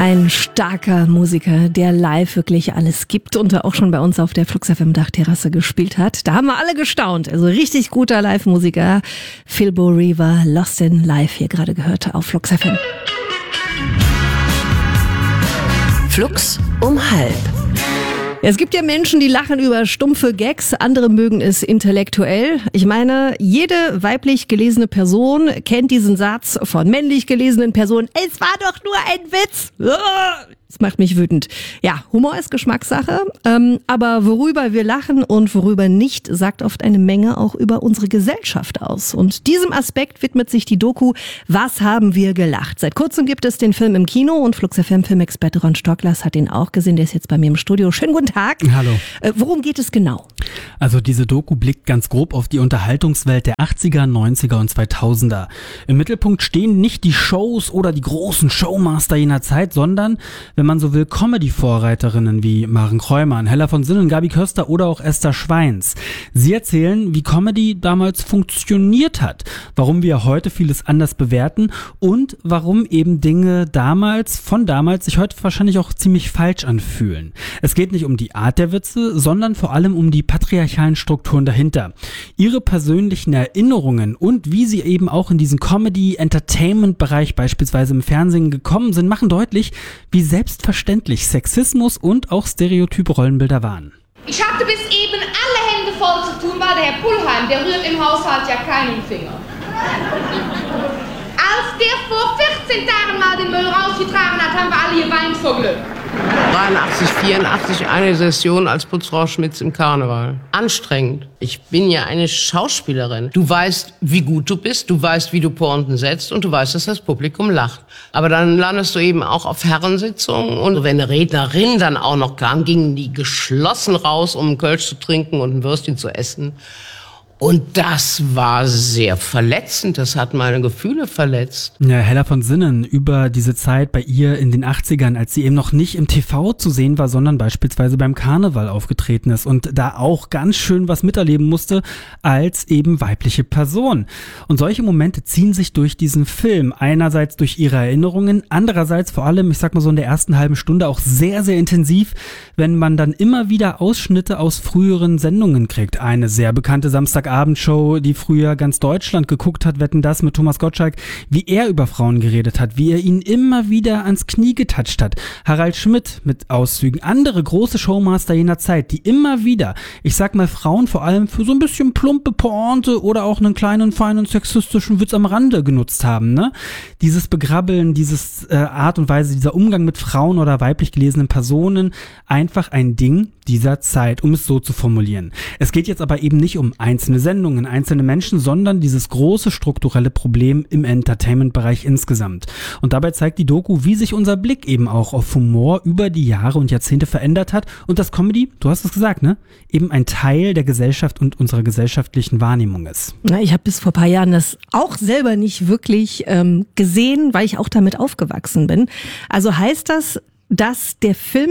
Ein starker Musiker, der live wirklich alles gibt und der auch schon bei uns auf der Flux FM Dachterrasse gespielt hat. Da haben wir alle gestaunt. Also richtig guter Live-Musiker. Phil Bo Reaver, Lost in Live, hier gerade gehört auf Flux FM. Flux um 12:30. Es gibt ja Menschen, die lachen über stumpfe Gags, andere mögen es intellektuell. Ich meine, jede weiblich gelesene Person kennt diesen Satz von männlich gelesenen Personen. Es war doch nur ein Witz. Das macht mich wütend. Ja, Humor ist Geschmackssache, aber worüber wir lachen und worüber nicht, sagt oft eine Menge auch über unsere Gesellschaft aus. Und diesem Aspekt widmet sich die Doku Was haben wir gelacht? Seit kurzem gibt es den Film im Kino und Flux FM Filmexperte Ron Stocklas hat ihn auch gesehen. Der ist jetzt bei mir im Studio. Schönen guten Tag. Hallo. Worum geht es genau? Also diese Doku blickt ganz grob auf die Unterhaltungswelt der 80er, 90er und 2000er. Im Mittelpunkt stehen nicht die Shows oder die großen Showmaster jener Zeit, sondern, wenn man so will, Comedy-Vorreiterinnen wie Maren Kräumann, Hella von Sinnen, Gabi Köster oder auch Esther Schweins. Sie erzählen, wie Comedy damals funktioniert hat, warum wir heute vieles anders bewerten und warum eben Dinge von damals sich heute wahrscheinlich auch ziemlich falsch anfühlen. Es geht nicht um die Art der Witze, sondern vor allem um die patriarchalen Strukturen dahinter. Ihre persönlichen Erinnerungen und wie sie eben auch in diesen Comedy-Entertainment-Bereich beispielsweise im Fernsehen gekommen sind, machen deutlich, wie selbstverständlich Sexismus und auch stereotype Rollenbilder waren. Ich hatte bis eben alle Hände voll zu tun, weil der Herr Pullheim, der rührt im Haushalt ja keinen Finger. Als der vor 14 Tagen mal den Müll rausgetragen hat, haben wir alle hier Wein vor Glück. 83, 84 eine Session als Putzfrau Schmitz im Karneval. Anstrengend. Ich bin ja eine Schauspielerin. Du weißt, wie gut du bist, du weißt, wie du Pointen setzt und du weißt, dass das Publikum lacht. Aber dann landest du eben auch auf Herrensitzungen und wenn eine Rednerin dann auch noch kam, gingen die geschlossen raus, um einen Kölsch zu trinken und ein Würstchen zu essen. Und das war sehr verletzend, das hat meine Gefühle verletzt. Ja, Hella von Sinnen über diese Zeit bei ihr in den 80ern, als sie eben noch nicht im TV zu sehen war, sondern beispielsweise beim Karneval aufgetreten ist und da auch ganz schön was miterleben musste als eben weibliche Person. Und solche Momente ziehen sich durch diesen Film, einerseits durch ihre Erinnerungen, andererseits vor allem, ich sag mal so in der ersten halben Stunde auch sehr, sehr intensiv, wenn man dann immer wieder Ausschnitte aus früheren Sendungen kriegt. Eine sehr bekannte Samstagabendshow, die früher ganz Deutschland geguckt hat, Wetten, das mit Thomas Gottschalk, wie er über Frauen geredet hat, wie er ihnen immer wieder ans Knie getatscht hat. Harald Schmidt mit Auszügen, andere große Showmaster jener Zeit, die immer wieder, ich sag mal Frauen vor allem für so ein bisschen plumpe Pointe oder auch einen kleinen, feinen sexistischen Witz am Rande genutzt haben, ne? Dieses Begrabbeln, dieses Art und Weise, dieser Umgang mit Frauen oder weiblich gelesenen Personen, einfach ein Ding dieser Zeit, um es so zu formulieren. Es geht jetzt aber eben nicht um einzelne Sendungen, einzelne Menschen, sondern dieses große strukturelle Problem im Entertainment-Bereich insgesamt. Und dabei zeigt die Doku, wie sich unser Blick eben auch auf Humor über die Jahre und Jahrzehnte verändert hat und dass Comedy, du hast es gesagt, ne, eben ein Teil der Gesellschaft und unserer gesellschaftlichen Wahrnehmung ist. Na, ich habe bis vor ein paar Jahren das auch selber nicht wirklich gesehen, weil ich auch damit aufgewachsen bin. Also heißt das, dass der Film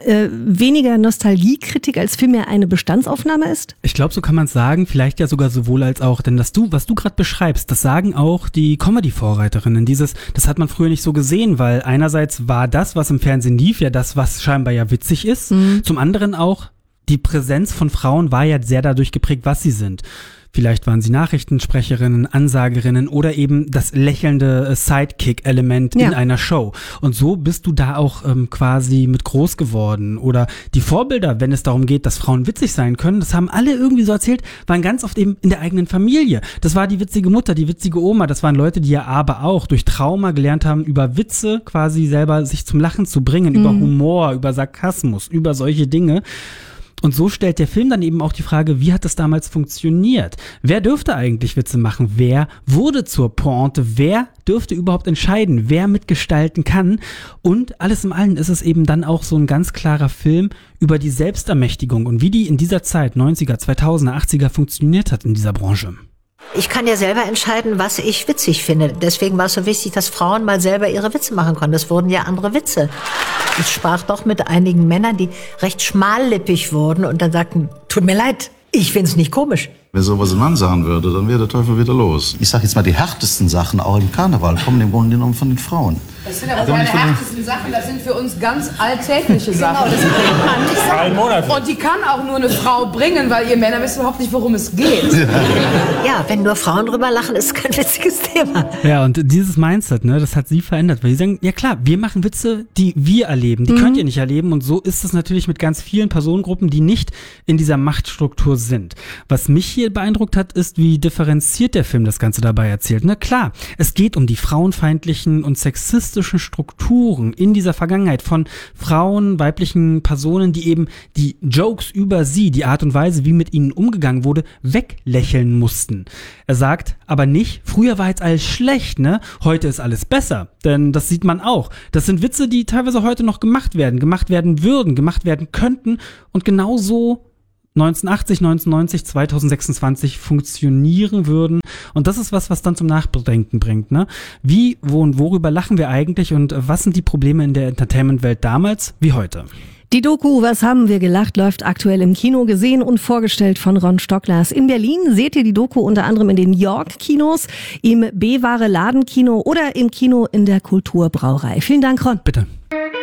weniger Nostalgiekritik als vielmehr eine Bestandsaufnahme ist? Ich glaube, so kann man es sagen, vielleicht ja sogar sowohl als auch, denn was du gerade beschreibst, das sagen auch die Comedy-Vorreiterinnen. Das hat man früher nicht so gesehen, weil einerseits war das, was im Fernsehen lief, ja das, was scheinbar ja witzig ist. Zum anderen auch, die Präsenz von Frauen war ja sehr dadurch geprägt, was sie sind. Vielleicht waren sie Nachrichtensprecherinnen, Ansagerinnen oder eben das lächelnde Sidekick-Element in einer Show. Und so bist du da auch quasi mit groß geworden. Oder die Vorbilder, wenn es darum geht, dass Frauen witzig sein können, das haben alle irgendwie so erzählt, waren ganz oft eben in der eigenen Familie. Das war die witzige Mutter, die witzige Oma. Das waren Leute, die ja aber auch durch Trauma gelernt haben, über Witze quasi selber sich zum Lachen zu bringen, über Humor, über Sarkasmus, über solche Dinge. Und so stellt der Film dann eben auch die Frage, wie hat das damals funktioniert? Wer dürfte eigentlich Witze machen? Wer wurde zur Pointe? Wer dürfte überhaupt entscheiden, wer mitgestalten kann? Und alles in allem ist es eben dann auch so ein ganz klarer Film über die Selbstermächtigung und wie die in dieser Zeit, 90er, 2000er, 80er funktioniert hat in dieser Branche. Ich kann ja selber entscheiden, was ich witzig finde. Deswegen war es so wichtig, dass Frauen mal selber ihre Witze machen konnten. Das wurden ja andere Witze. Ich sprach doch mit einigen Männern, die recht schmallippig wurden und dann sagten, tut mir leid, ich find's nicht komisch. Wenn sowas ein Mann sagen würde, dann wäre der Teufel wieder los. Ich sag jetzt mal, die härtesten Sachen, auch im Karneval, kommen im Grunde genommen von den Frauen. Das sind aber keine härtesten Sachen, das sind für uns ganz alltägliche Sachen. Genau, das kann nicht sein. 3 Monate. Und die kann auch nur eine Frau bringen, weil ihr Männer wisst überhaupt nicht, worum es geht. Ja, wenn nur Frauen drüber lachen, ist kein witziges Thema. Ja, und dieses Mindset, ne, das hat sie verändert, weil sie sagen, ja klar, wir machen Witze, die wir erleben, die könnt ihr nicht erleben, und so ist es natürlich mit ganz vielen Personengruppen, die nicht in dieser Machtstruktur sind. Was mich hier beeindruckt hat, ist, wie differenziert der Film das Ganze dabei erzählt. Na klar, es geht um die frauenfeindlichen und sexistischen Strukturen in dieser Vergangenheit von Frauen, weiblichen Personen, die eben die Jokes über sie, die Art und Weise, wie mit ihnen umgegangen wurde, weglächeln mussten. Er sagt aber nicht, früher war jetzt alles schlecht, ne? Heute ist alles besser. Denn das sieht man auch. Das sind Witze, die teilweise heute noch gemacht werden würden, gemacht werden könnten, und genauso 1980, 1990, 2026 funktionieren würden. Und das ist was dann zum Nachdenken bringt, ne? Wie, wo und worüber lachen wir eigentlich, und was sind die Probleme in der Entertainment-Welt damals wie heute? Die Doku "Was haben wir gelacht" läuft aktuell im Kino, gesehen und vorgestellt von Ron Stocklers. In Berlin seht ihr die Doku unter anderem in den York-Kinos, im B-Ware Ladenkino oder im Kino in der Kulturbrauerei. Vielen Dank, Ron. Bitte.